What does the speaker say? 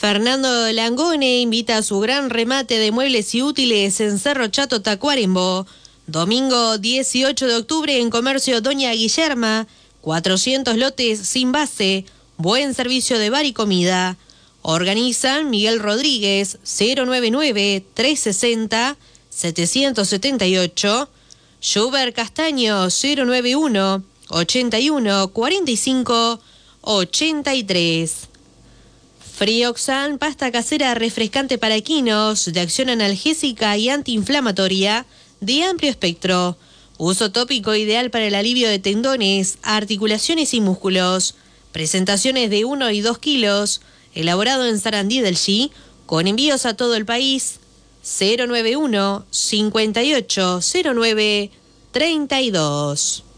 Fernando Langone invita a su gran remate de muebles y útiles en Cerro Chato, Tacuarembó. Domingo 18 de octubre en Comercio Doña Guillerma, 400 lotes sin base, buen servicio de bar y comida. Organizan Miguel Rodríguez, 099-360-778, Schubert Castaño, 091-81-45-83. Frioxan, pasta casera refrescante para equinos, de acción analgésica y antiinflamatoria, de amplio espectro. Uso tópico ideal para el alivio de tendones, articulaciones y músculos. Presentaciones de 1 y 2 kilos, elaborado en Sarandí del Chi, con envíos a todo el país. 091 5809 32.